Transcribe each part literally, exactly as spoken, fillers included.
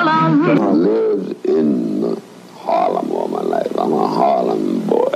Harlem. I lived in Harlem all my life. I'm a Harlem boy.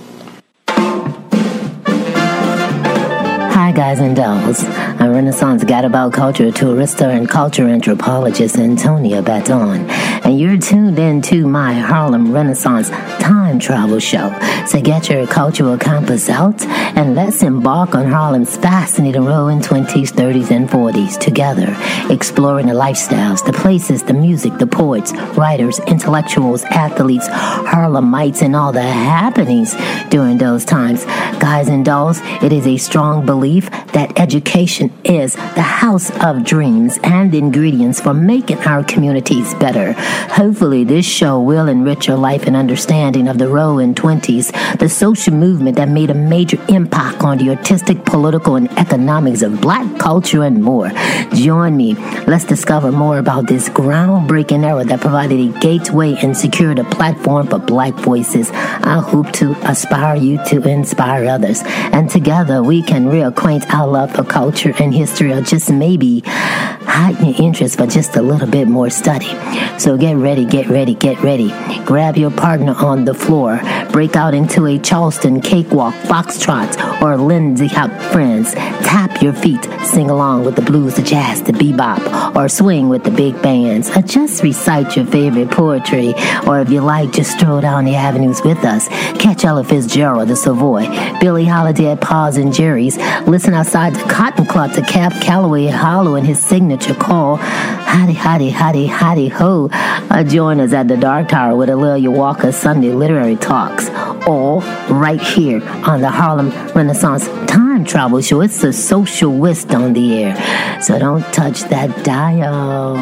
Hi, guys and dolls. I'm Renaissance Gadabout Culture Tourista and culture anthropologist Antonia Baton, and you're tuned in to my Harlem Renaissance time travel show. So get your cultural compass out and let's embark on Harlem's fascinating road in twenties, thirties, and forties together, exploring the lifestyles, the places, the music, the poets, writers, intellectuals, athletes, Harlemites, and all the happenings during those times. Guys and dolls, it is a strong belief that education is the house of dreams and ingredients for making our communities better. Hopefully, this show will enrich your life and understanding of the roaring twenties, the social movement that made a major impact on the artistic, political, and economics of black culture and more. Join me. Let's discover more about this groundbreaking era that provided a gateway and secured a platform for black voices. I hope to aspire you to inspire others, and together we can reacquaint our love for culture and history, or just maybe heighten your interest for just a little bit more study. So get ready, get ready, get ready. Grab your partner on the floor. Break out into a Charleston cakewalk, foxtrot, or Lindsay Hop friends. Tap your feet. Sing along with the blues, the jazz, the bebop, or swing with the big bands. Or just recite your favorite poetry. Or if you like, just stroll down the avenues with us. Catch Ella Fitzgerald, the Savoy, Billie Holiday at Paws and Jerry's. Listen outside the Cotton Club to Cab Calloway Hollow and his signature call, Hottie, Hottie, Hottie, Hottie Ho. Uh, join us at the Dark Tower with Alelia Walker's Sunday Literary Talks, all right here on the Harlem Renaissance Time Travel Show. It's a social whisk on the air, so don't touch that dial.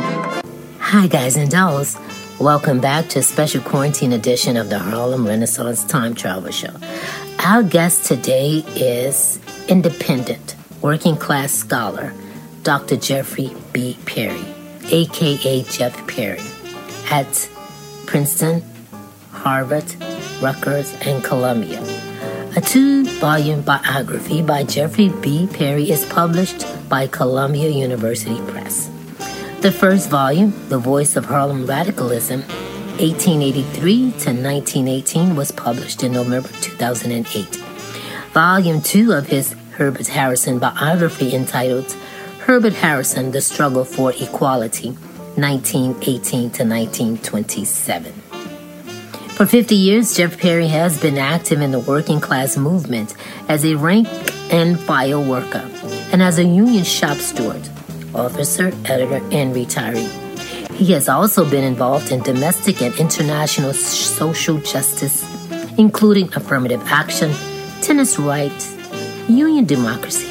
Hi, guys and dolls. Welcome back to a special quarantine edition of the Harlem Renaissance Time Travel Show. Our guest today is independent, working class scholar, Doctor Jeffrey B. Perry, a k a. Jeff Perry, at Princeton, Harvard, Rutgers, and Columbia. A two-volume biography by Jeffrey B. Perry is published by Columbia University Press. The first volume, The Voice of Harlem Radicalism, eighteen eighty-three to nineteen eighteen, was published in November two thousand eight. Volume two of his Herbert Harrison biography, entitled Herbert Harrison, The Struggle for Equality, nineteen eighteen to nineteen twenty-seven. For fifty years, Jeff Perry has been active in the working class movement as a rank and file worker and as a union shop steward, officer, editor, and retiree. He has also been involved in domestic and international social justice, including affirmative action, tenants' rights, union democracy,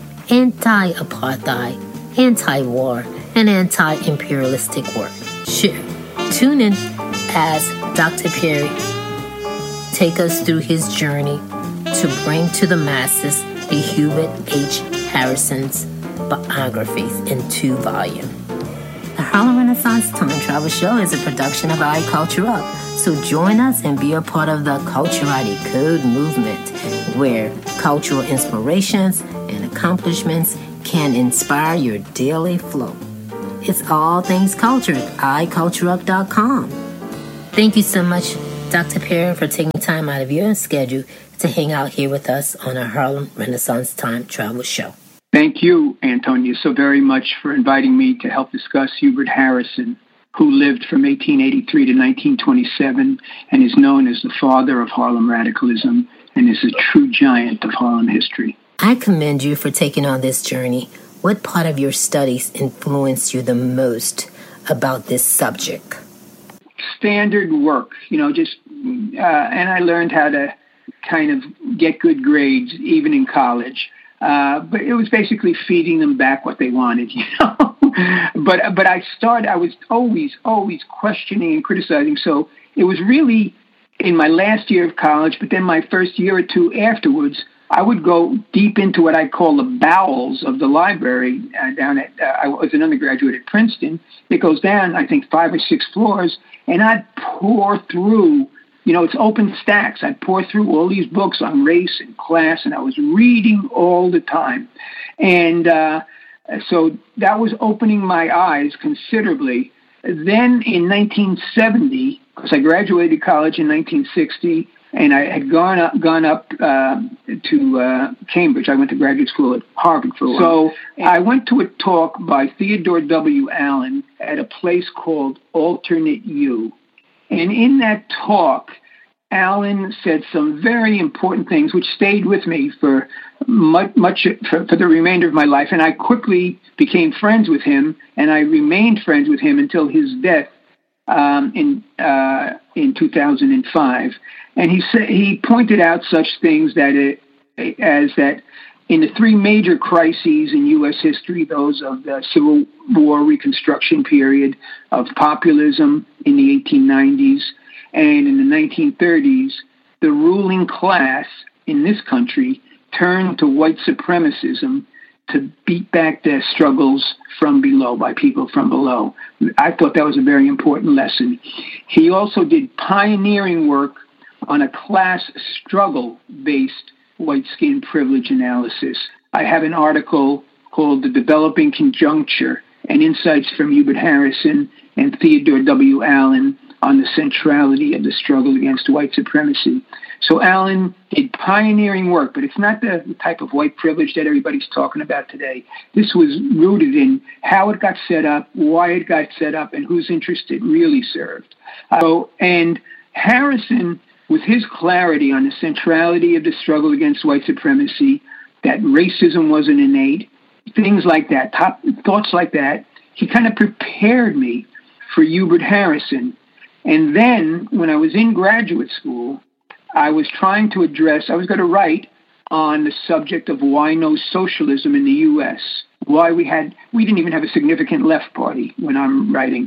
anti-apartheid, anti-war, and anti-imperialistic work. Sure, tune in as Doctor Perry take us through his journey to bring to the masses the Herbert H. Harrison's biographies in two volumes. The Harlem Renaissance Time Travel Show is a production of iCulture Up, so join us and be a part of the Culturati Code movement, where cultural inspirations and accomplishments can inspire your daily flow. It's all things culture at i culture up dot com. Thank you so much, Doctor Perry, for taking time out of your schedule to hang out here with us on our Harlem Renaissance Time Travel Show. Thank you, Antonia, so very much for inviting me to help discuss Herbert Harrison, who lived from eighteen eighty-three to nineteen twenty-seven and is known as the father of Harlem radicalism and is a true giant of Harlem history. I commend you for taking on this journey. What part of your studies influenced you the most about this subject? Standard work, you know, just, uh, and I learned how to kind of get good grades, even in college. Uh, but it was basically feeding them back what they wanted, you know. but but I started, I was always, always questioning and criticizing. So it was really in my last year of college, but then my first year or two afterwards, I would go deep into what I call the bowels of the library uh, down at, uh, I was an undergraduate at Princeton. It goes down, I think, five or six floors, and I'd pour through, you know, it's open stacks. I'd pour through all these books on race and class, and I was reading all the time. And uh, so that was opening my eyes considerably then in nineteen seventy, because I graduated college in nineteen sixty, and I had gone up, gone up uh, to uh, Cambridge. I went to graduate school at Harvard for a while. So I went to a talk by Theodore W. Allen at a place called Alternate U. And in that talk, Allen said some very important things which stayed with me for much, much for, for the remainder of my life. And I quickly became friends with him, and I remained friends with him until his death um, in uh, in two thousand five. And he said he pointed out such things that it, as that in the three major crises in U S history, those of the Civil War Reconstruction period, of populism in the eighteen nineties, and in the nineteen thirties, the ruling class in this country turned to white supremacism to beat back their struggles from below, by people from below. I thought that was a very important lesson. He also did pioneering work on a class struggle-based white skin privilege analysis. I have an article called The Developing Conjuncture and Insights from Hubert Harrison and Theodore W. Allen on the centrality of the struggle against white supremacy. So Allen did pioneering work, but it's not the type of white privilege that everybody's talking about today. This was rooted in how it got set up, why it got set up, and whose interest it really served. So, and Harrison, with his clarity on the centrality of the struggle against white supremacy, that racism wasn't innate, things like that, top thoughts like that, he kind of prepared me for Hubert Harrison. And then when I was in graduate school, I was trying to address, I was going to write on the subject of why no socialism in the U S, why we had, we didn't even have a significant left party when I'm writing.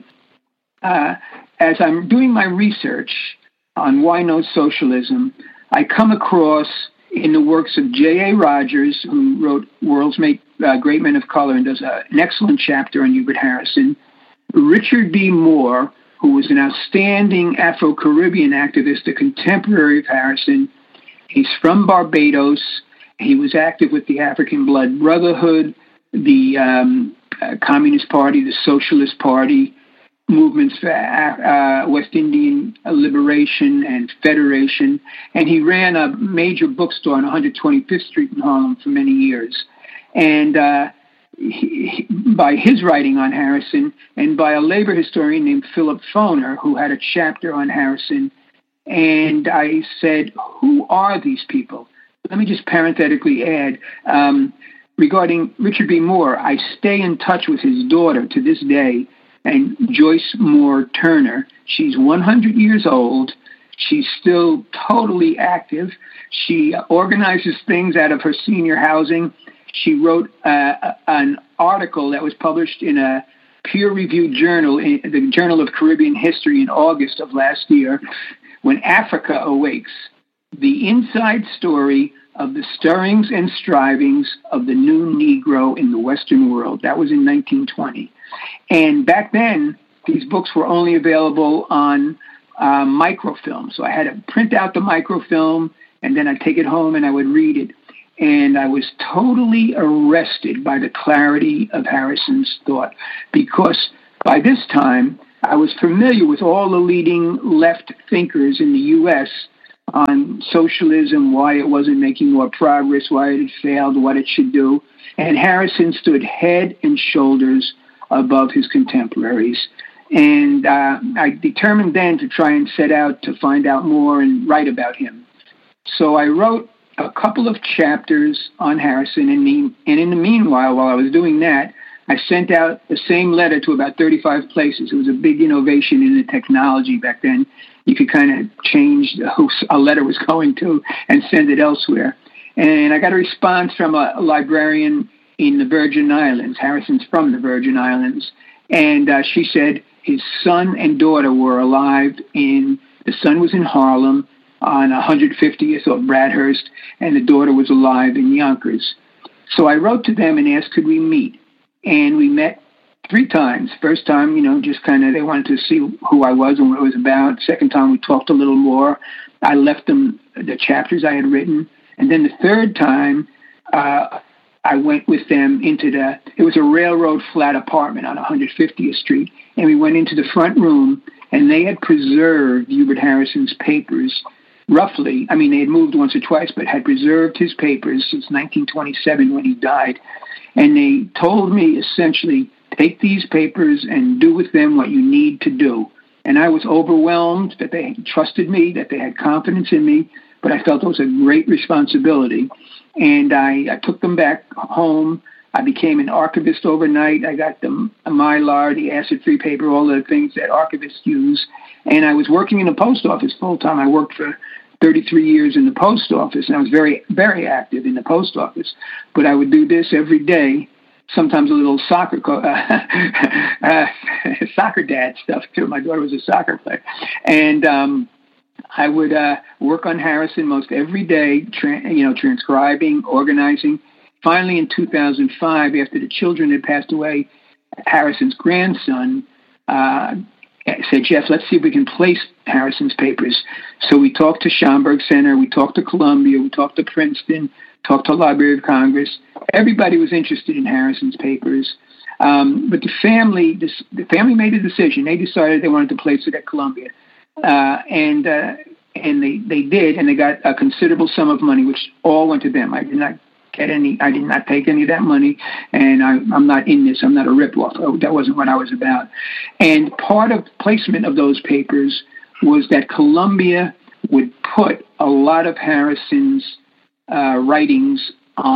Uh, as I'm doing my research on why no socialism, I come across in the works of J A Rogers, who wrote World's Make, uh, Great Men of Color and does a, an excellent chapter on Hubert Harrison, Richard B. Moore, who was an outstanding Afro-Caribbean activist, a contemporary of Harrison. He's from Barbados. He was active with the African Blood Brotherhood, the um, uh, Communist Party, the Socialist Party, movements for uh, West Indian liberation and federation. And he ran a major bookstore on one hundred twenty-fifth Street in Harlem for many years. And uh, He, by his writing on Harrison, and by a labor historian named Philip Foner, who had a chapter on Harrison. And I said, who are these people? Let me just parenthetically add, um, regarding Richard B. Moore, I stay in touch with his daughter to this day, and Joyce Moore Turner. She's one hundred years old. She's still totally active. She organizes things out of her senior housing. She wrote uh, an article that was published in a peer-reviewed journal, in the Journal of Caribbean History, in August of last year, When Africa Awakes, the inside story of the stirrings and strivings of the new Negro in the Western world. That was in nineteen twenty. And back then, these books were only available on uh, microfilm. So I had to print out the microfilm, and then I'd take it home and I would read it. And I was totally arrested by the clarity of Harrison's thought, because by this time, I was familiar with all the leading left thinkers in the U S on socialism, why it wasn't making more progress, why it had failed, what it should do. And Harrison stood head and shoulders above his contemporaries. And uh, I determined then to try and set out to find out more and write about him. So I wrote a couple of chapters on Harrison, and, me, and in the meanwhile, while I was doing that, I sent out the same letter to about thirty-five places. It was a big innovation in the technology back then. You could kind of change who a letter was going to and send it elsewhere. And I got a response from a, a librarian in the Virgin Islands. Harrison's from the Virgin Islands. And uh, she said his son and daughter were alive in, the son was in Harlem on one hundred fiftieth of Bradhurst, and the daughter was alive in Yonkers. So I wrote to them and asked, could we meet? And we met three times. First time, you know, just kind of, they wanted to see who I was and what it was about. Second time, we talked a little more. I left them the chapters I had written. And then the third time, uh, I went with them into the, it was a railroad flat apartment on one hundred fiftieth Street. And we went into the front room, and they had preserved Hubert Harrison's papers roughly. I mean, they had moved once or twice, but had preserved his papers since nineteen twenty-seven when he died. And they told me essentially, take these papers and do with them what you need to do. And I was overwhelmed that they trusted me, that they had confidence in me, but I felt it was a great responsibility. And I, I took them back home. I became an archivist overnight. I got the Mylar, the acid-free paper, all the things that archivists use. And I was working in the post office full-time. I worked for thirty-three years in the post office, and I was very, very active in the post office. But I would do this every day, sometimes a little soccer co- uh, uh, soccer dad stuff, too. My daughter was a soccer player. And um, I would uh, work on Harrison most every day, tra- you know, transcribing, organizing. Finally, in two thousand five, after the children had passed away, Harrison's grandson uh, said, Jeff, let's see if we can place Harrison's papers. So we talked to Schomburg Center, we talked to Columbia, we talked to Princeton, talked to Library of Congress. Everybody was interested in Harrison's papers. Um, but the family, this, the family made a decision. They decided they wanted to place it at Columbia. Uh, and uh, and they, they did, and they got a considerable sum of money, which all went to them. I did not get any, I did not take any of that money, and I, I'm not in this. I'm not a ripoff. Oh, that wasn't what I was about. And part of placement of those papers was that Columbia would put a lot of Harrison's uh, writings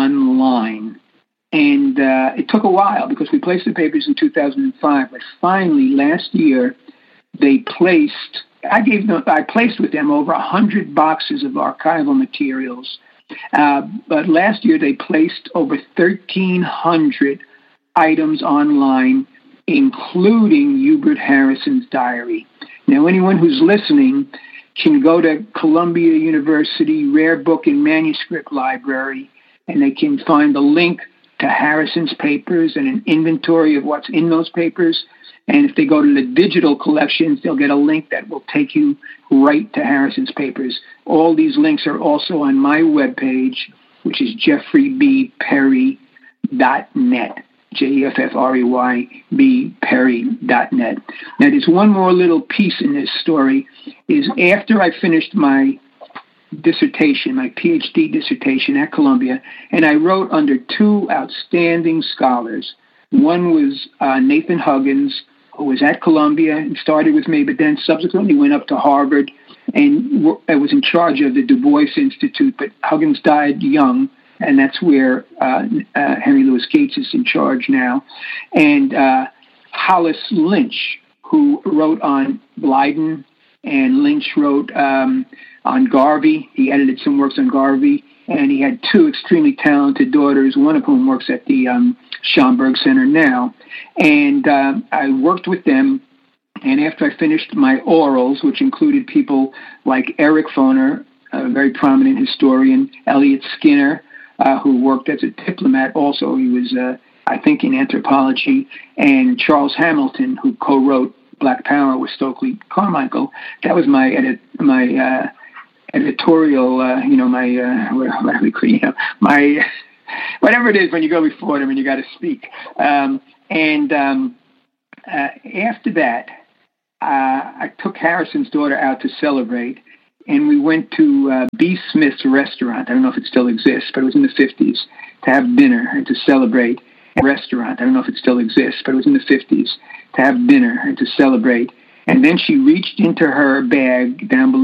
online. And uh, it took a while because we placed the papers in two thousand five, but finally last year they placed, I gave them, I placed with them over one hundred boxes of archival materials. Uh, but last year they placed over thirteen hundred items online, including Hubert Harrison's diary. Now, anyone who's listening can go to Columbia University Rare Book and Manuscript Library, and they can find the link to Harrison's papers and an inventory of what's in those papers. And if they go to the digital collections, they'll get a link that will take you right to Harrison's papers. All these links are also on my webpage, which is jeffrey b perry dot net, J E F F R E Y B Perry dot net. Now, there's one more little piece in this story, is after I finished my dissertation, my PhD dissertation at Columbia, and I wrote under two outstanding scholars. One was uh, Nathan Huggins, who was at Columbia and started with me, but then subsequently went up to Harvard and I was in charge of the Du Bois Institute, but Huggins died young, and that's where uh, uh, Henry Louis Gates is in charge now. And uh, Hollis Lynch, who wrote on Blyden, and Lynch wrote um, on Garvey. He edited some works on Garvey, and he had two extremely talented daughters, one of whom works at the um, Schomburg Center now. And um, I worked with them, and after I finished my orals, which included people like Eric Foner, a very prominent historian, Elliot Skinner, uh, who worked as a diplomat also. He was, uh, I think, in anthropology, and Charles Hamilton, who co-wrote Black Power with Stokely Carmichael. That was my edit, my uh, editorial, uh, you know, my uh, what we you know, my whatever it is when you go before them and you got to speak. Um, and um, uh, after that, uh, I took Harrison's daughter out to celebrate, and we went to uh, B. Smith's restaurant. I don't know if it still exists, but it was in the fifties, to have dinner and to celebrate. A restaurant. I don't know if it still exists, but it was in the fifties, to have dinner and to celebrate. And then she reached into her bag down below